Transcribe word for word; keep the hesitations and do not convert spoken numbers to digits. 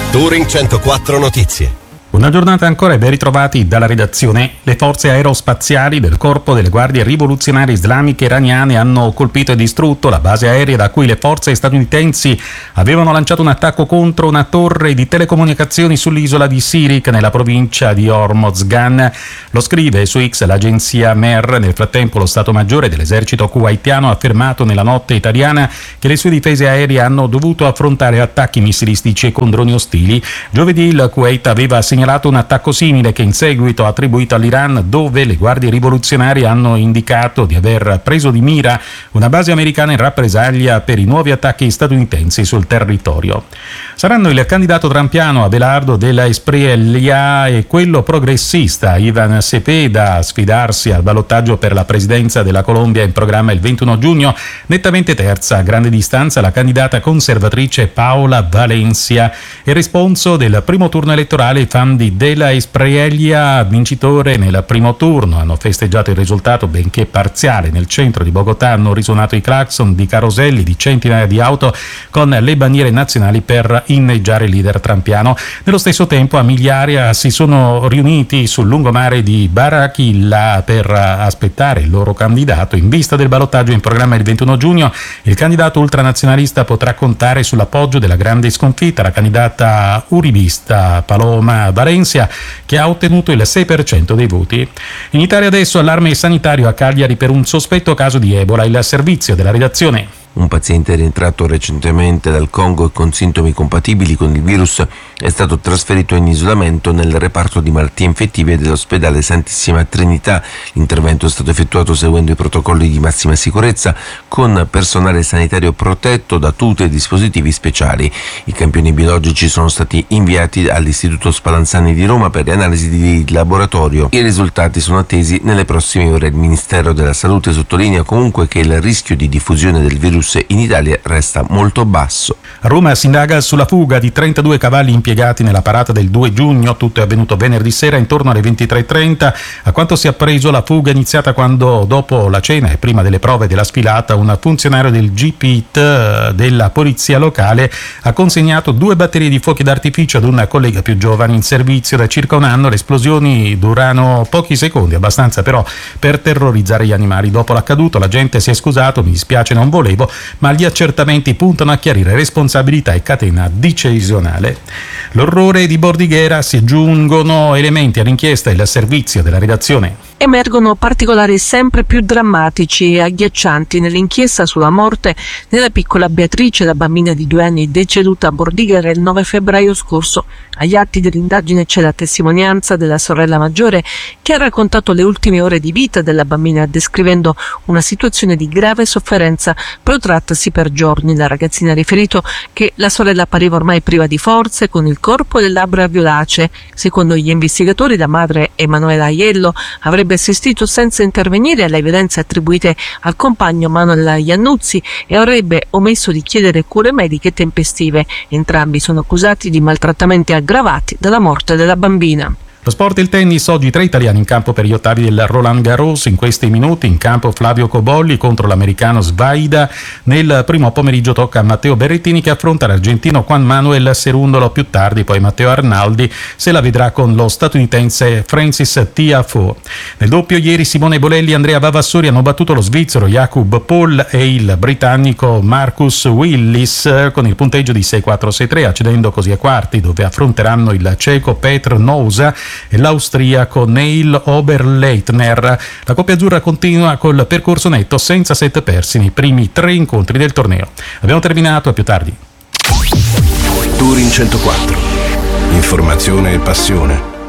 Touring centoquattro Notizie. Una giornata ancora e ben ritrovati dalla redazione. Le forze aerospaziali del Corpo delle Guardie Rivoluzionarie Islamiche Iraniane hanno colpito e distrutto la base aerea da cui le forze statunitensi avevano lanciato un attacco contro una torre di telecomunicazioni sull'isola di Sirik nella provincia di Hormozgan. Lo scrive su X l'agenzia Mer. Nel frattempo lo Stato Maggiore dell'esercito kuwaitiano ha affermato nella notte italiana che le sue difese aeree hanno dovuto affrontare attacchi missilistici e con droni ostili. Giovedì il Kuwait aveva segnalato un attacco simile che in seguito ha attribuito all'Iran, dove le guardie rivoluzionarie hanno indicato di aver preso di mira una base americana in rappresaglia per i nuovi attacchi statunitensi sul territorio. Saranno il candidato trampiano Abelardo della Espriella e quello progressista Ivan Cepeda a sfidarsi al ballottaggio per la presidenza della Colombia in programma il ventuno giugno. Nettamente terza a grande distanza la candidata conservatrice Paola Valencia. Il responso del primo turno elettorale, i fan di della Espriella, vincitore nel primo turno, hanno festeggiato il risultato benché parziale. Nel centro di Bogotà hanno risuonato i clacson di caroselli di centinaia di auto con le bandiere nazionali per inneggiare il leader trampiano. Nello stesso tempo a Migliaria si sono riuniti sul lungomare di Barranquilla per aspettare il loro candidato. In vista del ballottaggio in programma il ventuno giugno, il candidato ultranazionalista potrà contare sull'appoggio della grande sconfitta, la candidata uribista Paloma Valencia, che ha ottenuto il sei per cento dei voti. In Italia adesso allarme sanitario a Cagliari per un sospetto caso di Ebola. Il servizio della redazione. Un paziente rientrato recentemente dal Congo e con sintomi compatibili con il virus è stato trasferito in isolamento nel reparto di malattie infettive dell'ospedale Santissima Trinità. L'intervento è stato effettuato seguendo i protocolli di massima sicurezza con personale sanitario protetto da tute e dispositivi speciali. I campioni biologici sono stati inviati all'Istituto Spallanzani di Roma per le analisi di laboratorio. I risultati sono attesi nelle prossime ore. Il Ministero della Salute sottolinea comunque che il rischio di diffusione del virus in Italia resta molto basso. A Roma si indaga sulla fuga di trentadue cavalli impiegati nella parata del due giugno. Tutto è avvenuto venerdì sera intorno alle ventitré e trenta. A quanto si è appreso, la fuga è iniziata quando, dopo la cena e prima delle prove della sfilata, un funzionario del G P I T della polizia locale ha consegnato due batterie di fuochi d'artificio ad un collega più giovane in servizio da circa un anno. Le esplosioni durano pochi secondi, abbastanza però per terrorizzare gli animali. Dopo l'accaduto la gente si è scusato: mi dispiace, non volevo, ma gli accertamenti puntano a chiarire responsabilità e catena decisionale. L'orrore di Bordighera, si aggiungono elementi all'inchiesta. Il servizio della redazione. Emergono particolari sempre più drammatici e agghiaccianti nell'inchiesta sulla morte della piccola Beatrice, la bambina di due anni deceduta a Bordighera il nove febbraio scorso. Agli atti dell'indagine c'è la testimonianza della sorella maggiore che ha raccontato le ultime ore di vita della bambina, descrivendo una situazione di grave sofferenza protrattasi per giorni. La ragazzina ha riferito che la sorella appariva ormai priva di forze, con il corpo e le labbra violacee. Secondo gli investigatori, la madre, Emanuela Aiello, avrebbe assistito senza intervenire alle violenze attribuite al compagno Manuel Iannuzzi e avrebbe omesso di chiedere cure mediche tempestive. Entrambi sono accusati di maltrattamenti aggravati dalla morte della bambina. Lo sport e il tennis, oggi tre italiani in campo per gli ottavi del Roland Garros. In questi minuti in campo Flavio Cobolli contro l'americano Svaida. Nel primo pomeriggio tocca a Matteo Berrettini che affronta l'argentino Juan Manuel Cerundolo. Più tardi poi Matteo Arnaldi se la vedrà con lo statunitense Francis Tiafoe. Nel doppio ieri Simone Bolelli e Andrea Vavassori hanno battuto lo svizzero Jakub Paul e il britannico Marcus Willis con il punteggio di sei quattro sei tre, accedendo così ai quarti, dove affronteranno il ceco Petr Nousa e l'austriaco Neil Oberleitner. La coppia azzurra continua col percorso netto senza set persi nei primi tre incontri del torneo. Abbiamo terminato, a più tardi. Touring centoquattro. Informazione e passione.